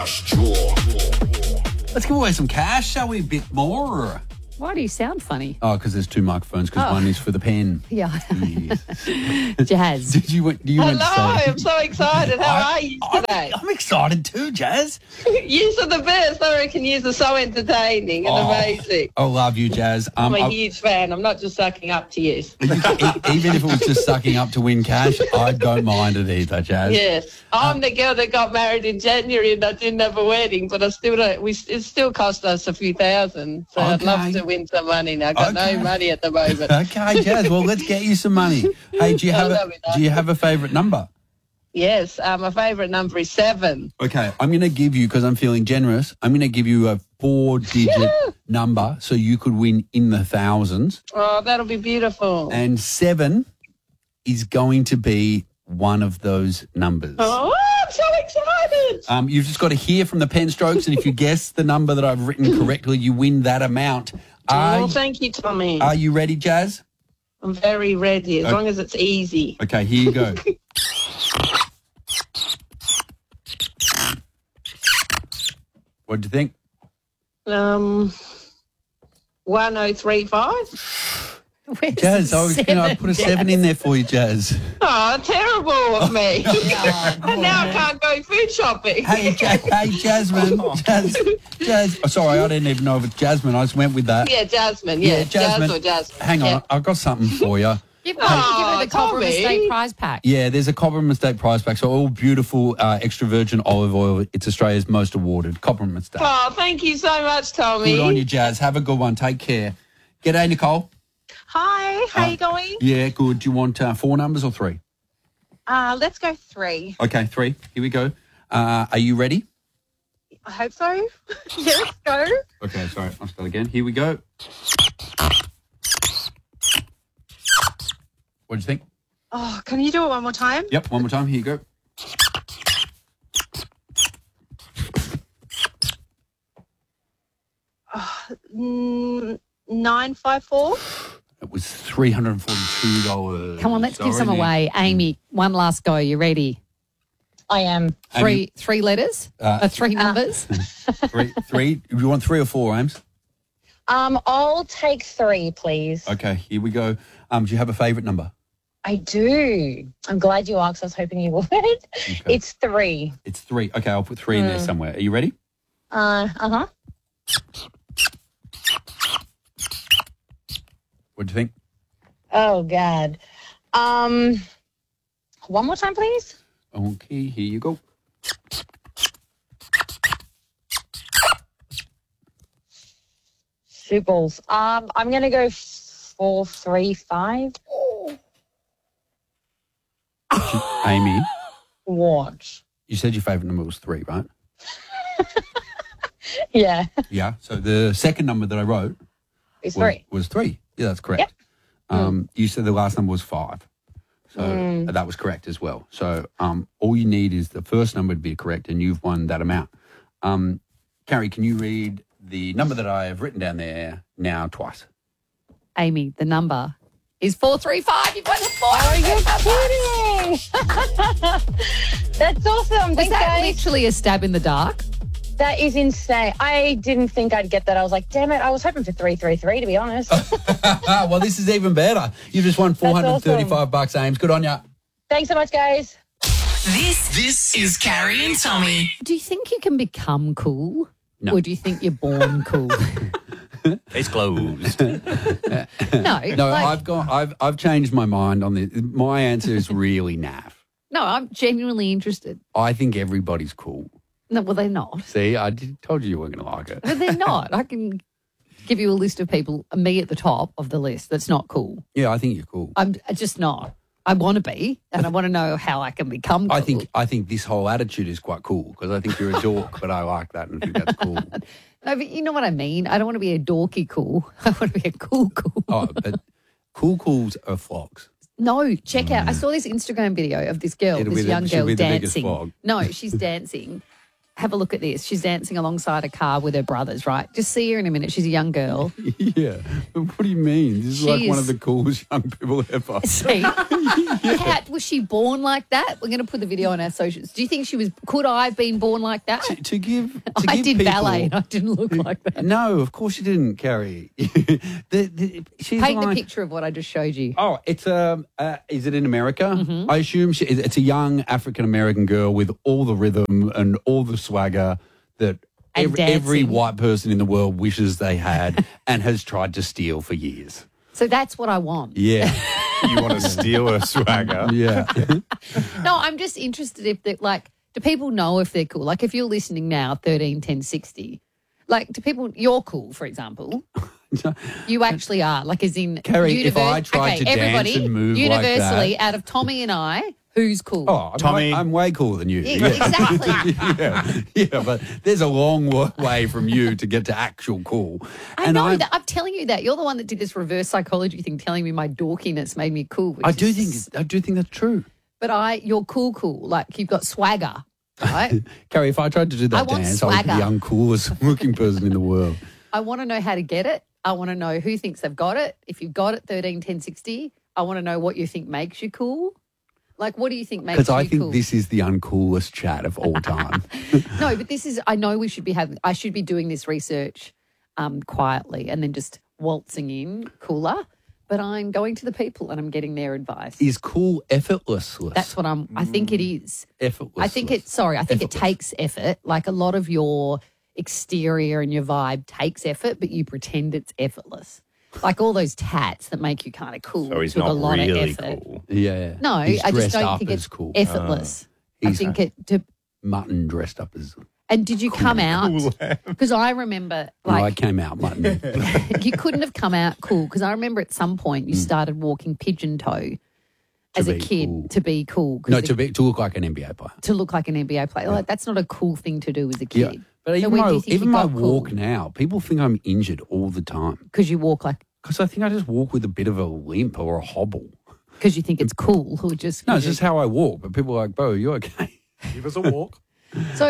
Let's give away some cash, shall we? A bit more. Why do you sound funny? Oh, because there's two microphones. Because one is for the pen. Yeah. Yes. Jazz. Do you want to say? I'm so excited. How are you today? I'm excited too, Jazz. You are the best. I reckon you're so entertaining and amazing. I love you, Jazz. I'm a huge fan. I'm not just sucking up to you. Even if it was just sucking up to win cash, I don't mind it either, Jazz. Yes. I'm the girl that got married in January and I didn't have a wedding, but I still don't. It still cost us a few thousand. So I'd love to win some money now. I've got no money at the moment. Okay, Jazz. Well, let's get you some money. Hey, do you have a favourite number? Yes, my favourite number is 7. Okay, I'm going to give you, because I'm feeling generous, I'm going to give you a 4-digit number so you could win in the thousands. Oh, that'll be beautiful. And 7 is going to be one of those numbers. Oh, I'm so excited. You've just got to hear from the pen strokes, and if you guess the number that I've written correctly, you win that amount. Thank you, Tommy. Are you ready, Jazz? I'm very ready, as long as it's easy. Okay, here you go. What do you think? 1035. Jazz, I put a 7 in there for you, Jazz. Oh, terrible of me. And now I can't go food shopping. Hey, Jasmine. Jazz. Oh, sorry, I didn't even know if it's Jasmine. I just went with that. Yeah, Jasmine. Yeah, Jasmine. Jazz or Jasmine. Hang on, I've got something for you. You've got to give her the Cobram Estate prize pack. Yeah, there's a Cobram Estate prize pack. So all beautiful extra virgin olive oil. It's Australia's most awarded Cobram Estate. Oh, thank you so much, Tommy. Good on you, Jazz. Have a good one. Take care. G'day, Nicole. Hi, how you going? Yeah, good. Do you want 4 numbers or 3? Let's go 3. Okay, 3. Here we go. Are you ready? I hope so. Yeah, let's go. Okay, sorry. I'll start again. Here we go. What do you think? Oh, can you do it one more time? Yep, one more time. Here you go. Oh, 954. It was $342. Come on, let's give some away. Amy, one last go. You ready? I am. Three letters? 3 numbers? Three. Do you want 3 or 4, Ames? I'll take 3, please. Okay, here we go. Do you have a favourite number? I do. I'm glad you asked. I was hoping you would. Okay. It's 3. It's 3. Okay, I'll put 3 in there somewhere. Are you ready? Uh-huh. What do you think? Oh, God. One more time, please. Okay, here you go. Shoot balls. I'm going to go 435. Amy, What? you said your favourite number was 3, right? Yeah. Yeah. So the second number that I wrote It's 3. was 3. Yeah, that's correct. Yep. You said the last number was 5. So that was correct as well. So all you need is the first number to be correct and you've won that amount. Carrie, can you read the number that I have written down there now twice? Amy, the number is 435. You've won the 4. Oh, you're kidding. That's awesome. Was Thanks, that guys. literally a stab in the dark? That is insane. I didn't think I'd get that. I was like, damn it. I was hoping for 333, to be honest. Well, this is even better. You just won $435, Ames. Good on ya. Thanks so much, guys. This is Carrie and Tommy. Do you think you can become cool? No. Or do you think you're born cool? It's closed. No, I've changed my mind on this. My answer is really naff. No, I'm genuinely interested. I think everybody's cool. No, well, they're not. See, told you weren't going to like it. But they're not. I can give you a list of people, me at the top of the list, that's not cool. Yeah, I think you're cool. I'm just not. I want to be, and I want to know how I can become cool. I think this whole attitude is quite cool because I think you're a dork, but I like that and I think that's cool. No, but you know what I mean? I don't want to be a dorky cool. I want to be a cool. Oh, but cools are flogs. No, check out. I saw this Instagram video of this girl, this young girl dancing. No, she's dancing. have a look at this. She's dancing alongside a car with her brothers, right? Just see her in a minute. She's a young girl. Yeah. But what do you mean? This is like one of the coolest young people ever. See? Kat, was she born like that? We're going to put the video on our socials. Do you think could I have been born like that? To give I did people, ballet and I didn't look like that. No, of course you didn't, Carrie. She's Paint like, the picture of what I just showed you. Oh, it's is it in America? Mm-hmm. I assume it's a young African-American girl with all the rhythm and all the swagger that And every dancing. white person in the world wishes they had and has tried to steal for years. So that's what I want. Yeah. You want to steal a swagger? Yeah. No, I'm just interested if they do people know if they're cool? Like if you're listening now, 13, 10, 60, like do people, you're cool, for example. You actually are, like as in Carrie, if I tried to dance everybody, and move like universally, that- out of Tommy and I, who's cool? Oh, Tommy. I'm way cooler than you. Yeah, exactly. Yeah, but there's a long way from you to get to actual cool. I know that. I'm telling you that. You're the one that did this reverse psychology thing, telling me my dorkiness made me cool. I do think that's true. But you're cool. Like you've got swagger, right? Carrie, if I tried to do I that want dance, I would be the swagger. uncoolest looking person in the world. I want to know how to get it. I want to know who thinks they've got it. If you've got it, 13, 10, 60, I want to know what you think makes you cool. Like, what do you think makes you Because I think cool? this is the uncoolest chat of all time. No, but I know we should be I should be doing this research quietly and then just waltzing in cooler. But I'm going to the people and I'm getting their advice. Is cool effortless? That's what I think it is. Effortless. I think it takes effort. Like a lot of your exterior and your vibe takes effort, but you pretend it's effortless. Like all those tats that make you kind of cool. So he's took a not lot really of effort. cool. Yeah. No, He's I just dressed don't up think as it's cool. effortless. I He's think a- Mutton dressed up as. And did you come out? Because I remember, I like, came out mutton. you couldn't have come out cool. Because I remember at some point you started walking pigeon toe as a be kid cool. to be cool. 'cause No, to look like an NBA player. to look like an NBA player. Like, that's not a cool thing to do as a Yeah. kid. But So even when do my, you think even you my got cool? walk now, people think I'm injured all the time. Because you walk like, Because I think I just walk with a bit of a limp or a hobble. because you think it's cool. Or just No, it's just how I walk. But people are like, bro, are you okay? Give us a walk. So,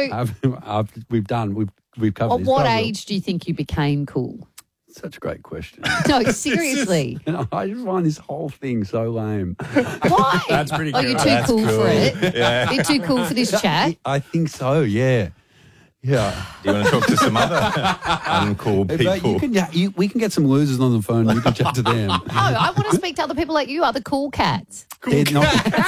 We've covered at this. what haven't we? age do you think you became cool? Such a great question. No, seriously. And I just find this whole thing so lame. Why? That's pretty Oh, good. you're too That's cool for cool. it. Yeah. You're too cool for this chat. I think so, yeah. Yeah. Do you want to talk to some other uncool But people? we can get some losers on the phone and you can chat to them. No, I want to speak to other people like you, other cool cats. They're not,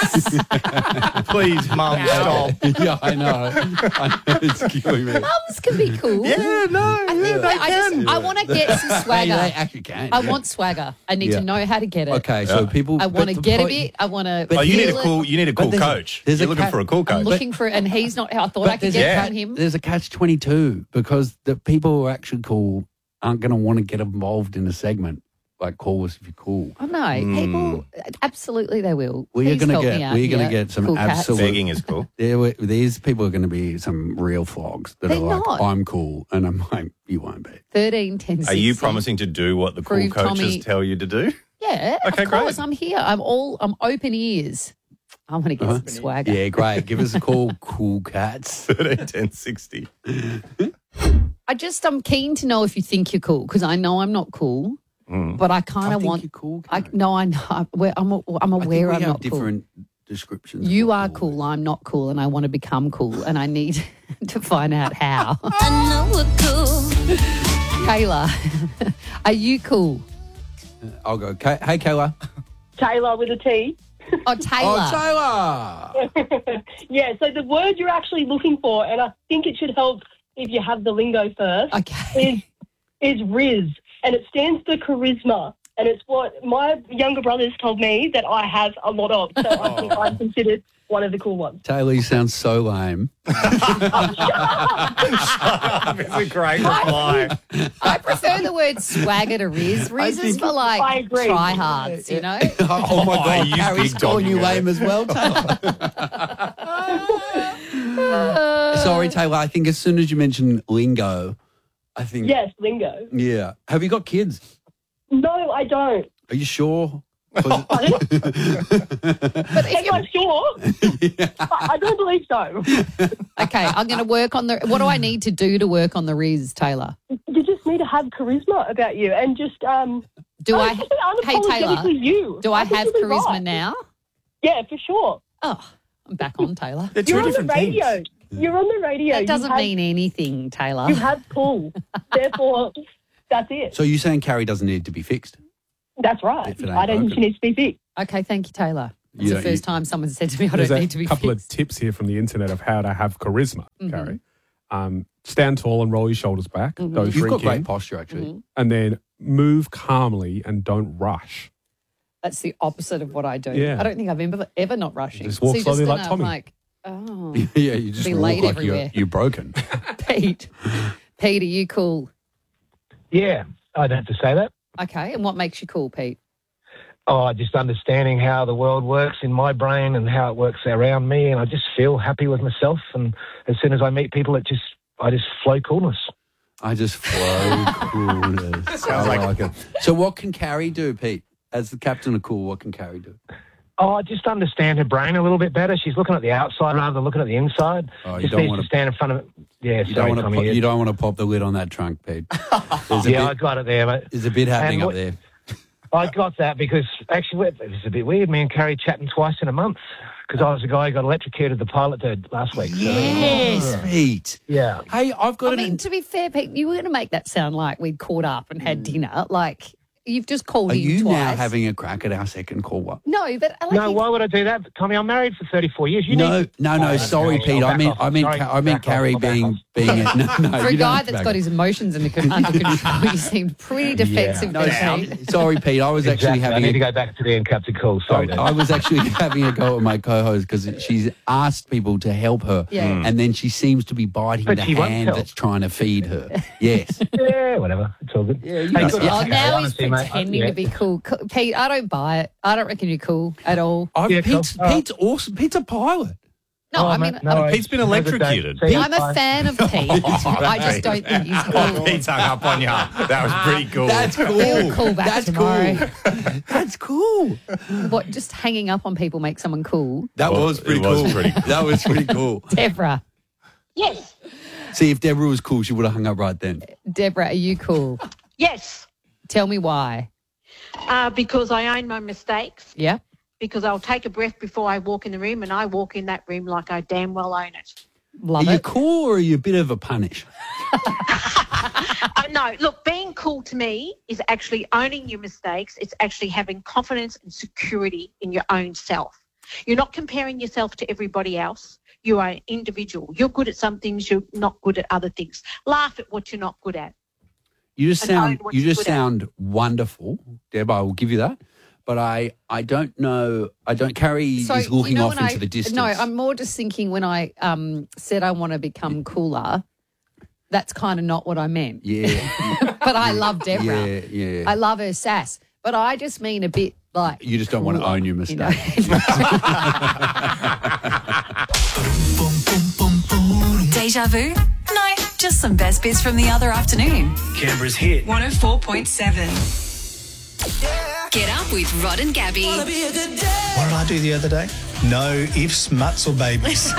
Please, Mum, stop. yeah, I know. It's killing me. Mums can be cool. Yeah, no. I think I want to get some They swagger. actually can. I want swagger. I need Yeah. to know how to get it. Okay, so people. I want to but- get a but- bit. I want to. Oh, you need a cool But there's- coach. there's a You're looking cat- for a cool I'm coach. looking for, and he's not. I thought But I could there's get a from him. There's a catch-22 because the people who are actually cool aren't going to want to get involved in a segment like call us if you're cool. Oh no, people absolutely they will. We're Please going to help me get out we're going here, to get some cool cats. absolute. Begging is cool. These people are going to be some real flogs that They're are like, not. I'm cool, and I'm like, you won't be. 13, 10, Are you 16. promising to do what the cool Prove coaches Tommy- tell you to do? Yeah, Okay, of course. great. I'm here. I'm open ears. I want to get some swagger. Yeah, great. Give us a call, cool cats. 13, 10, 60. I'm keen to know if you think you're cool because I know I'm not cool, but I kind I of think want. you're cool. I Karen. know. I know. I'm I think aware we I'm have not cool. different descriptions. You of are what cool. I'm not cool, and I want to become cool, and I need to find out how. I know we're cool. Kayla, are you cool? I'll go. Hey, Kayla. Taylor with a T. Oh, Taylor. Oh, Taylor. Yeah, so the word you're actually looking for, and I think it should help if you have the lingo first, Okay. is Riz. And it stands for charisma. And it's what my younger brothers told me that I have a lot of. So I think I'm considered one of the cool ones. Taylor, you sound so lame. It's a great reply. I prefer the word swagger to Riz. Riz is for I like agree. tryhards, you know? Oh my God, you Carrie's big calling you dogging lame as well, Taylor. Sorry, Taylor. I think as soon as you mentioned lingo, I think. Yes, lingo. Yeah. Have you got kids? No, I don't. Are you sure? But if Am I sure? I don't believe so. okay, I'm going to work on the. What do I need to do to work on the Riz, Taylor? You just need to have charisma about you and just Do I? just be Hey Taylor, unapologetically you. do I think have you'll be charisma right. now? Yeah, for sure. Oh, I'm back on Taylor. They're two You're on the different things. radio. You're on the radio. That doesn't You have- mean anything, Taylor. You have cool. Therefore, that's it. So you're saying Carrie doesn't need to be fixed? That's right. If it ain't I don't think broken. she needs to be fixed. Okay, thank you, Taylor. It's You the don't- first time someone said to me, I There's don't a need to be couple fixed. of tips here from the internet of how to have charisma, Carrie. Stand tall and roll your shoulders back. Don't You've shrink got great in. posture, actually. And then move calmly and don't rush. That's the opposite of what I do. Yeah. I don't think I've ever not rushing. Just walk you're slowly like gonna, Tommy. like, oh, Yeah, you just Be walk late like everywhere. you're broken. Pete. Pete, are you cool? Yeah, I'd have to say that. Okay, and what makes you cool, Pete? Just understanding how the world works in my brain and how it works around me, and I just feel happy with myself. And as soon as I meet people, I just flow coolness. I just flow coolness. I like it. So what can Carrie do, Pete? As the captain of Cool, what can Carrie do? I just understand her brain a little bit better. She's looking at the outside rather than looking at the inside. Oh, you just don't needs wanna- to stand in front of it. Yeah, You don't want to. Tommy. You don't want to pop the lid on that trunk, Pete. There's Yeah, I a bit, got it there, mate. there's a bit happening And up there. I got that because actually it was a bit weird. Me and Carrie chatting twice in a month because I was the guy who got electrocuted the pilot did last week. So, Yes, Pete. yeah. Hey, I've got I mean, to be fair, Pete, you were going to make that sound like we'd caught up and had dinner. Like, you've just called Are in you twice. now having a crack at our second call? What? No, but like No, why would I do that, Tommy? I'm married for 34 years. You No, need no. Sorry, okay, Pete. I'll I meant, back off. Sorry, I meant back off, Carrie I'll back being off. no. for a you don't guy have to that's back got off. his emotions under control, you seemed pretty defensive No, there, Pete. sorry, Pete. I was actually Exactly. I having need to a, go back to being Captain Cool. Sorry, Dave. I was actually having a go at my co-host because she's asked people to help her, Yeah. and then she seems to be biting But the she won't hand help. that's trying to feed her. Yes. Yeah, whatever. It's all good. Yeah, you Hey, know. good Yeah. Oh, luck. now he's Honestly, mate, pretending yeah. to be cool. Pete, I don't buy it. I don't reckon you're cool at all. Yeah, cool. Pete's awesome. Pete's a pilot. No, Oh, I mean, mate, no worries. Pete's been Have a good day. electrocuted. See you. I'm a Bye. fan of Pete. I just don't think he's cool. Pete's hung up on you. That was pretty cool. That's cool. Feel cool back That's tomorrow. cool. That's cool. What, just hanging up on people makes someone cool? That Well, was pretty it was cool. pretty cool. That was pretty cool. Deborah. Yes. See, if Deborah was cool, she would have hung up right then. Deborah, are you cool? Yes. Tell me why. Because I own my mistakes. Yeah? Because I'll take a breath before I walk in the room, and I walk in that room like I damn well own it. Love Are you it. cool or are you a bit of a punish? No, look, being cool to me is actually owning your mistakes. It's actually having confidence and security in your own self. You're not comparing yourself to everybody else. You are an individual. You're good at some things. You're not good at other things. Laugh at what you're not good at. You just And sound own what you you're just good at. sound wonderful, Deb. I will give you that. But I don't know. I don't. Carrie is looking off when into the distance. No, I'm more just thinking when I said I want to become cooler, that's kind of not what I meant. Yeah, But I love Deborah. yeah. I love her sass. But I just mean a bit like... You just don't want to cooler, own your you know? mistake. Deja vu? No, just some best bits from the other afternoon. Canberra's hit. 104.7. Get up with Rod and Gabby. What did I do the other day? No ifs, muts, or babies.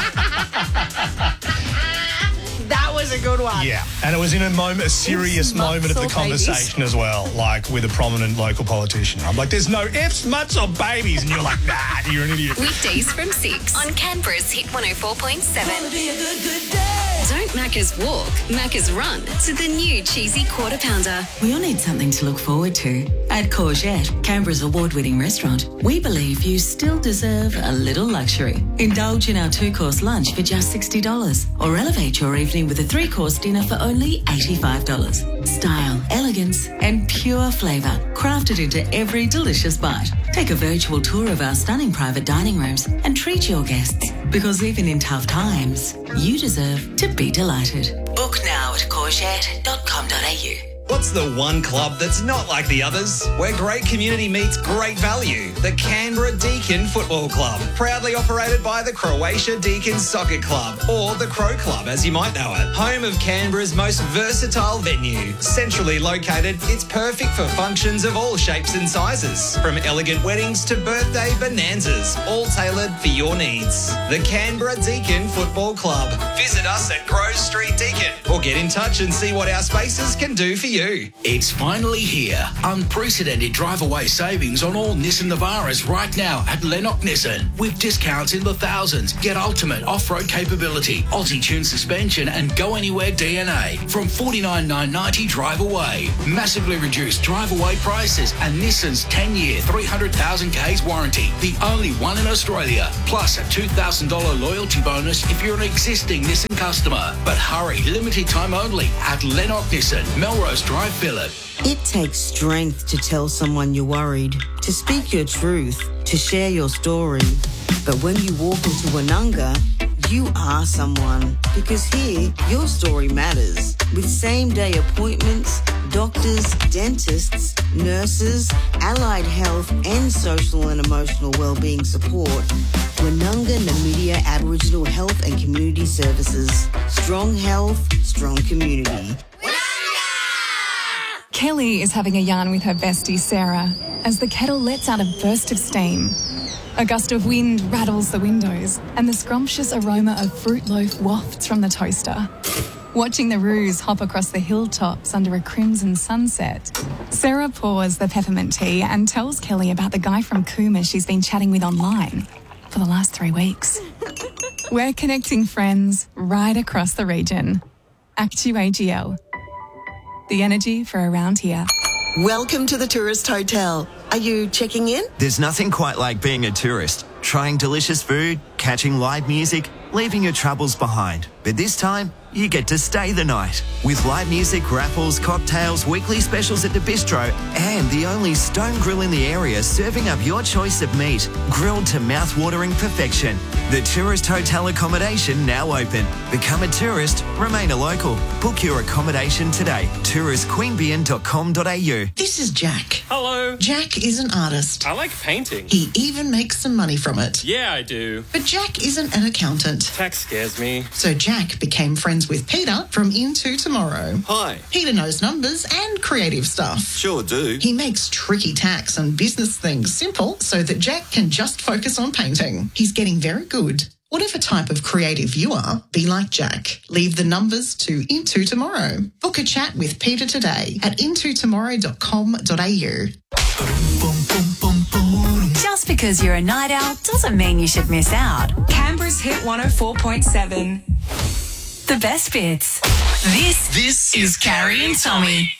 That was a good one. Yeah, and it was in a serious moment of the Muts or babies? conversation as well, like with a prominent local politician. I'm like, there's no ifs, muts, or babies. And you're like, nah, you're an idiot. Weekdays from 6 on Canberra's Hit 104.7. Don't Macca's walk, Macca's run to the new cheesy quarter pounder. We all need something to look forward to. At Courgette, Canberra's award-winning restaurant, we believe you still deserve a little luxury. Indulge in our 2-course lunch for just $60 or elevate your evening with a 3-course dinner for only $85. Style, elegance and pure flavour crafted into every delicious bite. Take a virtual tour of our stunning private dining rooms and treat your guests, because even in tough times, you deserve to be delighted. Book now at courgette.com.au. What's the one club that's not like the others? Where great community meets great value. The Canberra Deakin Football Club. Proudly operated by the Croatia Deakin Soccer Club, or the Crow Club as you might know it. Home of Canberra's most versatile venue. Centrally located, it's perfect for functions of all shapes and sizes. From elegant weddings to birthday bonanzas, all tailored for your needs. The Canberra Deakin Football Club. Visit us at Grove Street Deakin or get in touch and see what our spaces can do for you. It's finally here. Unprecedented drive-away savings on all Nissan Navaras right now at Lennox Nissan. With discounts in the thousands. Get ultimate off-road capability, Aussie-tuned suspension and Go Anywhere DNA from $49,990 drive away. Massively reduced drive-away prices and Nissan's 10-year, 300,000 Ks warranty. The only one in Australia. Plus a $2,000 loyalty bonus if you're an existing Nissan customer. But hurry, limited time only at Lennox Nissan, Melrose Drive, Phillip. It takes strength to tell someone you're worried, to speak your truth, to share your story. But when you walk into Woononga, you are someone. Because here, your story matters. With same-day appointments, doctors, dentists, nurses, allied health and social and emotional wellbeing support, Woononga Namudia Aboriginal Health and Community Services. Strong health, strong community. Kelly is having a yarn with her bestie Sarah as the kettle lets out a burst of steam. A gust of wind rattles the windows and the scrumptious aroma of fruit loaf wafts from the toaster. Watching the roos hop across the hilltops under a crimson sunset, Sarah pours the peppermint tea and tells Kelly about the guy from Cooma she's been chatting with online for the last 3 weeks. We're connecting friends right across the region. Actu AGL. The energy for around here. Welcome to the Tourist Hotel. Are you checking in? There's nothing quite like being a tourist. Trying delicious food, catching live music, leaving your troubles behind. But this time, you get to stay the night. With live music, raffles, cocktails, weekly specials at the bistro, and the only stone grill in the area serving up your choice of meat, grilled to mouth-watering perfection. The Tourist Hotel accommodation now open. Become a tourist, remain a local. Book your accommodation today. touristqueanbeyan.com.au. This is Jack. Hello. Jack is an artist. I like painting. He even makes some money from it. Yeah, I do. But Jack isn't an accountant. Tax scares me. So Jack became friends with Peter from Into Tomorrow. Hi. Peter knows numbers and creative stuff. Sure do. He makes tricky tax and business things simple so that Jack can just focus on painting. He's getting very good. Whatever type of creative you are, be like Jack. Leave the numbers to Into Tomorrow. Book a chat with Peter today at intotomorrow.com.au. Just because you're a night owl doesn't mean you should miss out. Canberra's Hit 104.7. The best bits. This is Carrie and Tommy.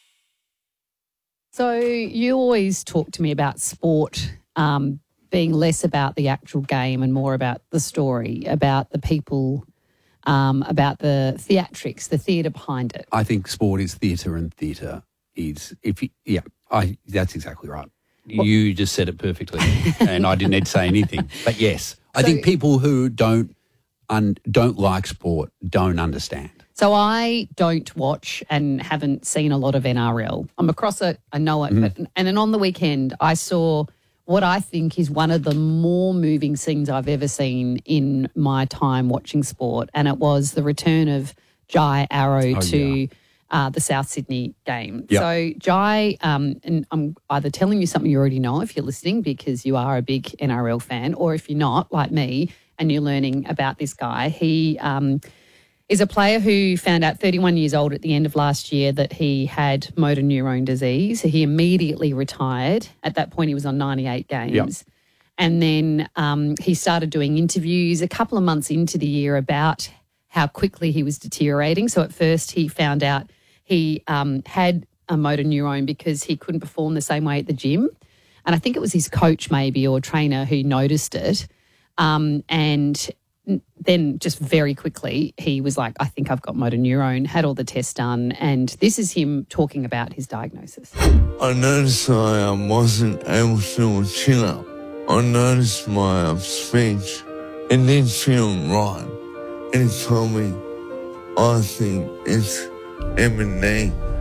So you always talk to me about sport being less about the actual game and more about the story, about the people, about the theatrics, the theatre behind it. I think sport is theatre and theatre is, that's exactly right. You just said it perfectly and I didn't need to say anything. But yes, I think people who don't like sport don't understand. So I don't watch and haven't seen a lot of NRL. I'm across it, I know it. And then on the weekend I saw what I think is one of the more moving scenes I've ever seen in my time watching sport, and it was the return of Jai Arrow to the South Sydney game. Yep. So Jai, and I'm either telling you something you already know if you're listening because you are a big NRL fan, or if you're not, like me, and you're learning about this guy. He is a player who found out 31 years old at the end of last year that he had motor neurone disease. He immediately retired. At that point, he was on 98 games. Yep. And then he started doing interviews a couple of months into the year about how quickly he was deteriorating. So at first he found out he had a motor neurone because he couldn't perform the same way at the gym. And I think it was his coach maybe or trainer who noticed it. And then just very quickly he was like, I think I've got motor neurone, had all the tests done. And this is him talking about his diagnosis. I noticed I wasn't able to chin up. I noticed my speech. It didn't feel right. And he told me, I think it's M&D.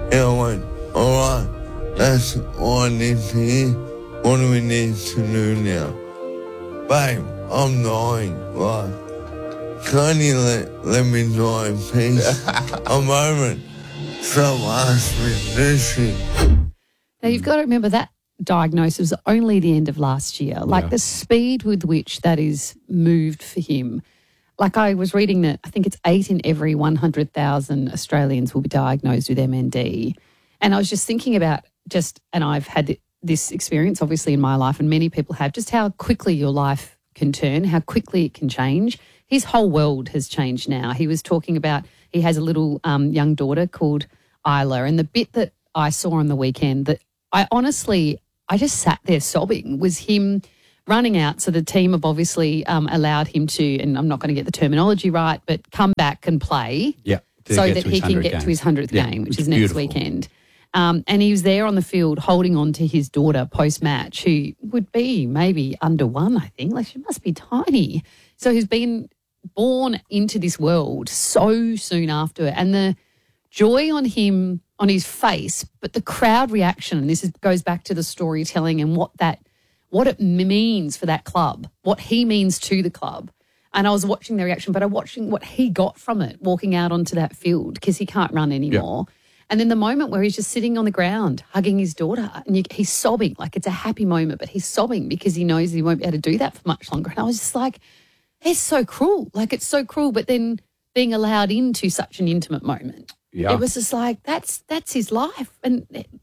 And I went, all right, that's all I need to hear. What do we need to do now? Babe, I'm dying. Like, can't you let me die in peace? I'm over it. Stop asking me to do shit. Now, you've got to remember that diagnosis was only the end of last year. Like the speed with which that is moved for him. Like I was reading that I think it's 8 in every 100,000 Australians will be diagnosed with MND. And I was just thinking about and I've had this experience obviously in my life and many people have, just how quickly your life can turn, how quickly it can change. His whole world has changed now. He was talking about he has a little young daughter called Isla, and the bit that I saw on the weekend that I just sat there sobbing was him running out. So the team have obviously allowed him to, and I'm not going to get the terminology right, but come back and play so that he can get to his 100th game, which is next weekend. And he was there on the field holding on to his daughter post-match, who would be maybe under 1, I think. Like, she must be tiny. So he's been born into this world so soon after. And the joy on his face, but the crowd reaction, and this goes back to the storytelling and what it means for that club, what he means to the club. And I was watching the reaction, but I'm watching what he got from it, walking out onto that field because he can't run anymore. Yeah. And then the moment where he's just sitting on the ground, hugging his daughter, and he's sobbing, like it's a happy moment, but he's sobbing because he knows he won't be able to do that for much longer. And I was just like, it's so cruel. Like, it's so cruel, but then being allowed into such an intimate moment. Yeah. It was just like, that's his life. And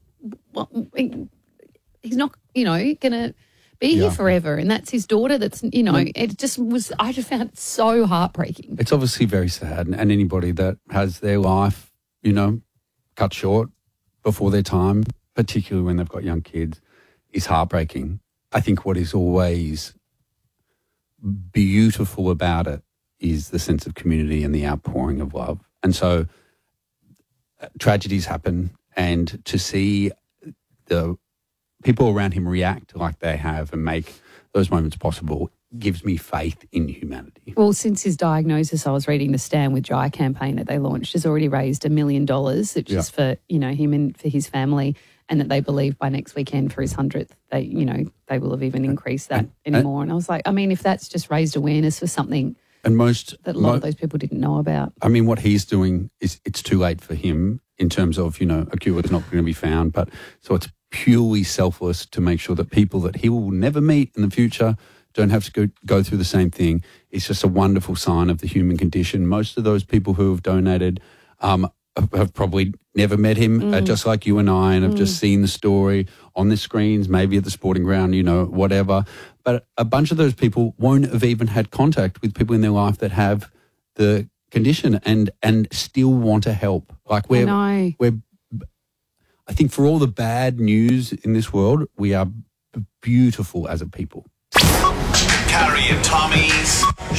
he's not, going to be here forever. And that's his daughter that's, it just was, I just found it so heartbreaking. It's obviously very sad. And anybody that has their life, cut short before their time, particularly when they've got young kids, is heartbreaking. I think what is always beautiful about it is the sense of community and the outpouring of love. And so tragedies happen, and to see the people around him react like they have and make those moments possible gives me faith in humanity. Well, since his diagnosis, I was reading the Stand With Jai campaign that they launched has already raised $1 million, which is for, him and for his family, and that they believe by next weekend for his 100th, they will have even increased that anymore. And I was like, if that's just raised awareness for something that a lot of those people didn't know about. What he's doing is, it's too late for him in terms of, a cure is not going to be found, but so it's purely selfless to make sure that people that he will never meet in the future don't have to go through the same thing. It's just a wonderful sign of the human condition. Most of those people who have donated have probably never met him, just like you and I, and have just seen the story on the screens, maybe at the sporting ground, whatever. But a bunch of those people won't have even had contact with people in their life that have the condition and still want to help. Like I think for all the bad news in this world, we are beautiful as a people. Carrie and Tommy's